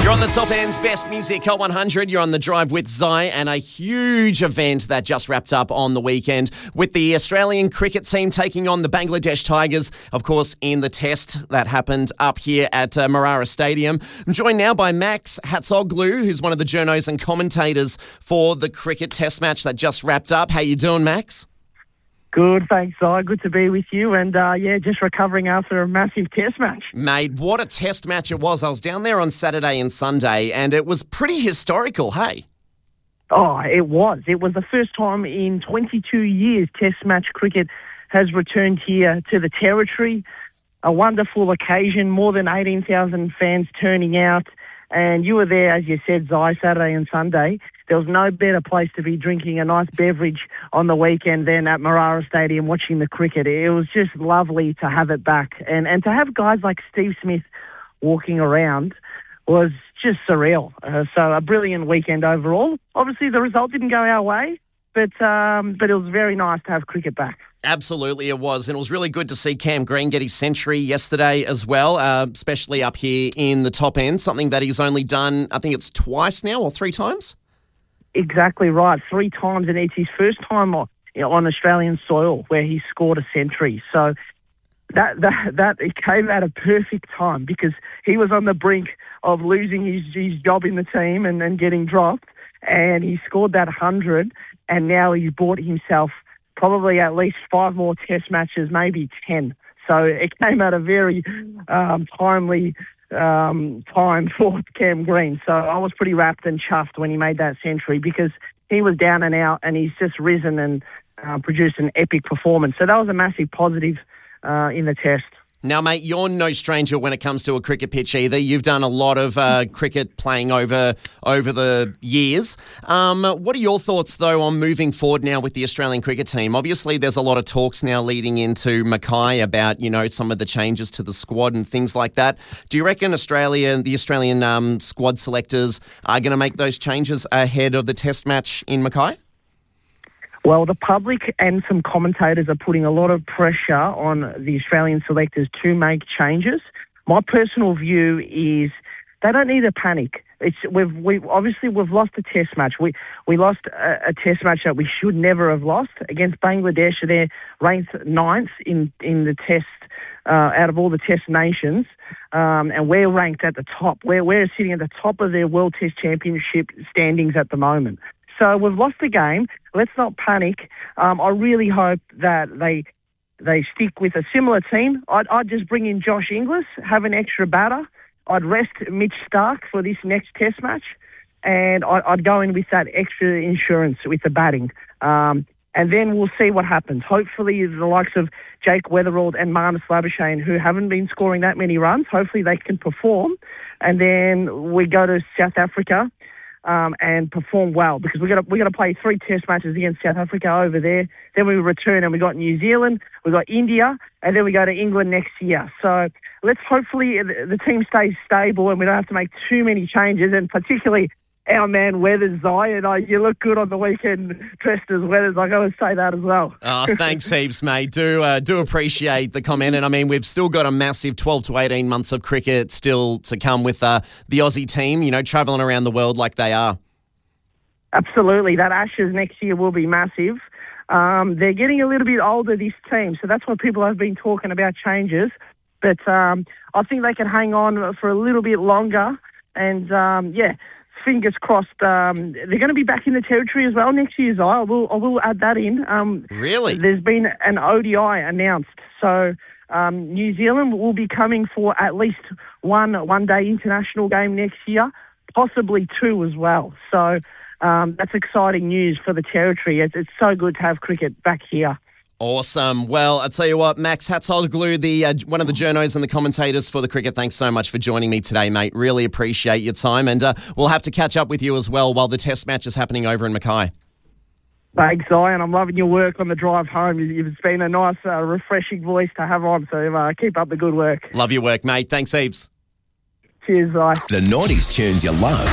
You're on the Top End's Best Music Hot 100. You're on the drive with Zai, and a huge event that just wrapped up on the weekend with the Australian cricket team taking on the Bangladesh Tigers, of course, in the test that happened up here at Marara Stadium. I'm joined now by Max Hatzoglu, who's one of the journos and commentators for the cricket test match that just wrapped up. How you doing, Max? Good, thanks, Si. Good to be with you. And, just recovering after a massive test match. Mate, what a test match it was. I was down there on Saturday and Sunday, and it was pretty historical, hey? Oh, it was. It was the first time in 22 years test match cricket has returned here to the territory. A wonderful occasion, more than 18,000 fans turning out. And you were there, as you said, Zai, Saturday and Sunday. There was no better place to be drinking a nice beverage on the weekend than at Marara Stadium watching the cricket. It was just lovely to have it back. And to have guys like Steve Smith walking around was just surreal. So a brilliant weekend overall. Obviously, the result didn't go our way, but it was very nice to have cricket back. Absolutely it was, and it was really good to see Cam Green get his century yesterday as well, especially up here in the top end, something that he's only done, I think it's twice now or three times? Exactly right, 3 times, and it's his first time on Australian soil where he scored a century. So that it came at a perfect time because he was on the brink of losing his job in the team and getting dropped, and he scored that 100, and now he's bought himself probably at least 5 more test matches, maybe 10. So it came at a very timely time for Cam Green. So I was pretty wrapped and chuffed when he made that century because he was down and out and he's just risen and produced an epic performance. So that was a massive positive in the test. Now, mate, you're no stranger when it comes to a cricket pitch either. You've done a lot of cricket playing over the years. What are your thoughts, though, on moving forward now with the Australian cricket team? Obviously, there's a lot of talks now leading into Mackay about, some of the changes to the squad and things like that. Do you reckon the Australian squad selectors are going to make those changes ahead of the test match in Mackay? Well, the public and some commentators are putting a lot of pressure on the Australian selectors to make changes. My personal view is they don't need to panic. We've lost a test match. We lost a test match that we should never have lost against Bangladesh. They're ranked 9th in the test out of all the test nations, and we're ranked at the top. We're sitting at the top of their World Test Championship standings at the moment. So we've lost the game. Let's not panic. I really hope that they stick with a similar team. I'd just bring in Josh Inglis, have an extra batter. I'd rest Mitch Starc for this next test match, and I'd go in with that extra insurance with the batting. And then we'll see what happens. Hopefully the likes of Jake Weatherald and Marnus Labuschagne, who haven't been scoring that many runs, hopefully they can perform. And then we go to South Africa and perform well because we got to play 3 test matches against South Africa over there. Then we return and we got New Zealand, we got India, and then we go to England next year. So let's hopefully the team stays stable and we don't have to make too many changes, and particularly our man Weathers, Zai, and you look good on the weekend dressed as Weathers. I got to say that as well. Oh, thanks heaps, mate. Do appreciate the comment. And I mean, we've still got a massive 12 to 18 months of cricket still to come with the Aussie team, travelling around the world like they are. Absolutely. That Ashes next year will be massive. They're getting a little bit older, this team, so that's why people have been talking about changes. But I think they can hang on for a little bit longer. And, fingers crossed. They're going to be back in the territory as well next year. I will add that in. Really? There's been an ODI announced. So New Zealand will be coming for at least one-day international game next year, possibly 2 as well. So that's exciting news for the territory. It's so good to have cricket back here. Awesome. Well, I'll tell you what, Max Hatzoglu, one of the journos and the commentators for the cricket, thanks so much for joining me today, mate. Really appreciate your time, and we'll have to catch up with you as well while the test match is happening over in Mackay. Thanks, Ian. I'm loving your work on the drive home. It's been a nice, refreshing voice to have on, so keep up the good work. Love your work, mate. Thanks heaps. Cheers, Zai. The 90s tunes you love.